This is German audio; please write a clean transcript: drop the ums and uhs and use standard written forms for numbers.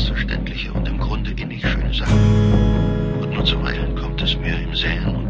selbstverständliche und im Grunde innig schöne Sache. Und nur zuweilen kommt es mir im Säen